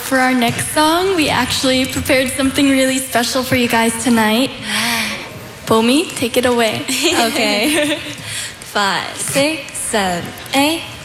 for our next song, we actually prepared something really special for you guys tonight. Bomi, take it away. Okay. 5, 6, 7, 8.